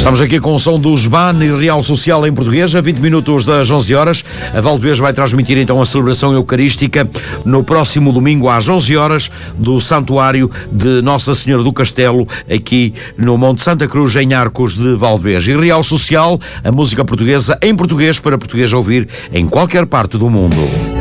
Estamos aqui com o som do SBAN e Real Social em português, a 20 minutos das 11 horas. A Valdevez vai transmitir então a celebração eucarística no próximo domingo às 11 horas do Santuário de Nossa Senhora do Castelo, aqui no Monte Santa Cruz, em Arcos de Valdevez. E Real Social, a música portuguesa em português para português ouvir em qualquer parte do mundo.